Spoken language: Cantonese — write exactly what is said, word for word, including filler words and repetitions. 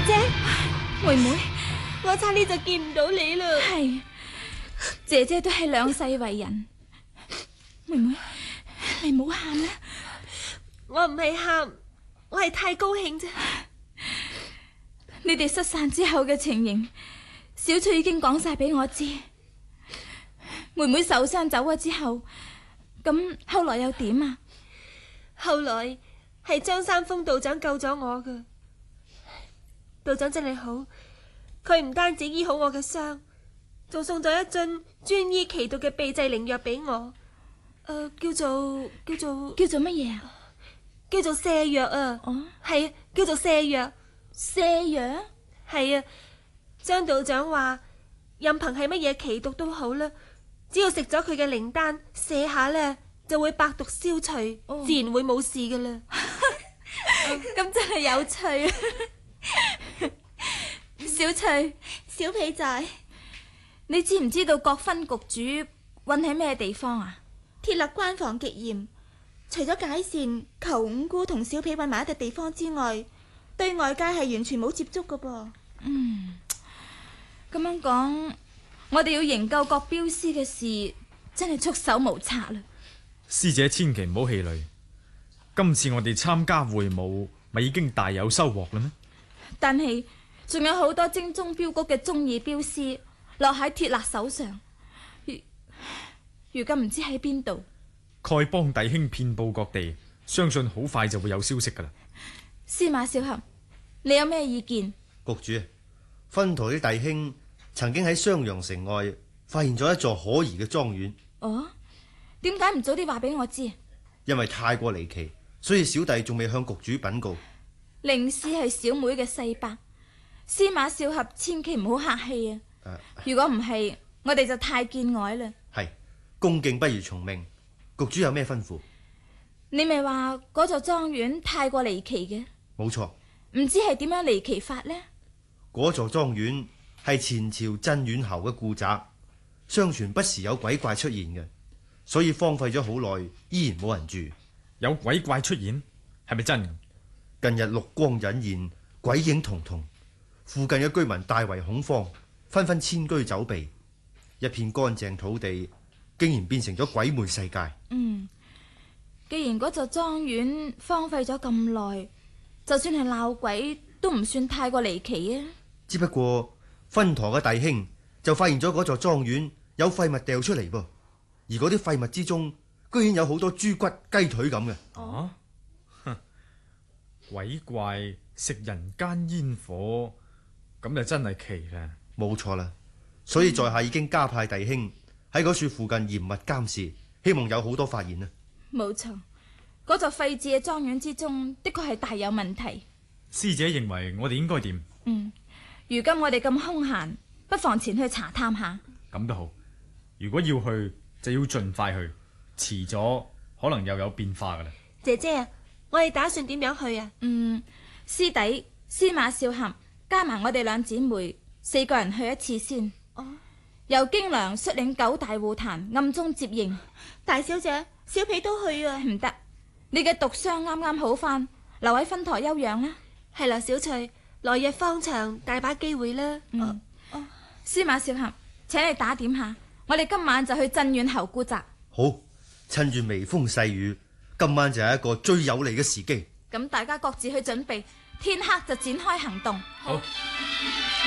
姐， 妹妹， 我差啲就見唔到你啦。 係姐姐都係兩世為人，妹妹你唔好喊啦。 我唔係喊，我係太高興啫。 你哋失散之後嘅情形，小翠已經講晒俾我知。妹妹受傷走咗之後，咁後來又點啊？ 後來係張三豐道長救咗我噶。道長真係好，佢唔單止醫好我嘅傷，仲送咗一樽專醫奇毒嘅秘製靈藥俾我。誒、呃，叫做叫做叫做乜嘢啊？ 叫做瀉藥啊。 哦， 係啊，叫做瀉藥。 瀉藥？ 係啊，張道長話任憑係乜嘢奇毒都好啦，只要食咗佢嘅靈丹瀉下呢，就會百毒消除，哦、自然會冇事噶啦。 咁真係有趣啊！小翠， 小皮仔， 你知唔知道國分局主困喺咩地方啊？ 鐵勒關防極嚴，除咗解善求五姑同小皮困埋一笪地方之外，對外界係完全冇接觸噶噃。 嗯，咁樣講，我哋要營救國鏢師嘅事，真係束手無策啦。 師姐千祈唔好氣餒，今次我哋參加會武，咪已經大有收穫啦咩？ 但係仲有好多精忠鏢局嘅忠義鏢師落喺鐵勒手上，如如今唔知喺邊度。 丐幫弟兄遍佈各地，相信好快就會有消息噶啦。 司馬少俠，你有咩意見？ 局主，分舵啲弟兄曾經喺襄陽城外發現咗一座可疑嘅莊園。 哦，點解唔早啲話俾我知？ 因為太過離奇，所以小弟仲未向局主稟告。 靈氏係小妹嘅世伯，司馬少俠千祈唔好客氣啊！啊如果唔係，我哋就太見外啦。 係，恭敬不如從命。局主有咩吩咐？ 你咪話嗰座莊園太過離奇嘅？ 冇錯。 唔知係點樣離奇法呢？ 嗰座莊園係前朝鎮遠侯嘅故宅，相傳不時有鬼怪出現嘅，所以荒廢咗好耐，依然冇人住。 有鬼怪出現，係咪真？ 近日綠光隱現，鬼影幢幢，附近嘅居民大為恐慌，紛紛遷居走避，一片乾淨土地竟然變成咗鬼魅世界。 嗯，既然嗰座莊園荒廢咗咁耐，就算係鬧鬼都唔算太過離奇啊。 只不過分舵嘅弟兄就發現咗嗰座莊園有廢物掉出嚟噃，而嗰啲廢物之中居然有好多豬骨雞腿咁嘅。 哦，哼，鬼怪食人間煙火，咁就真係奇啦。 冇錯啦，所以在下已經加派弟兄喺嗰處附近嚴密監視，希望有好多發現啊。 冇錯，嗰座廢置嘅莊園之中的確係大有問題。 師姐認為我哋應該點？ 嗯，如今我哋咁空閒，不妨前去查探下。 咁都好，如果要去就要盡快去，遲咗可能又有變化噶啦。 姐姐啊，我哋打算點樣去啊？ 嗯，師弟、司馬少俠加埋我哋兩姊妹，四個人去一次先。 哦， 由京良率領九大護壇暗中接應。 大小姐，小皮都去啊？ 唔得，你嘅毒傷啱啱好翻，留喺分舵休養啦。 係啦，小翠，來日方長，大把機會啦。 嗯， 哦哦，司馬少俠，請你打點下，我哋今晚就去鎮遠侯故宅。 好，趁住微風細雨，今晚就係一個最有利嘅時機。 咁大家各自去準備，天黑就展開行動。 好。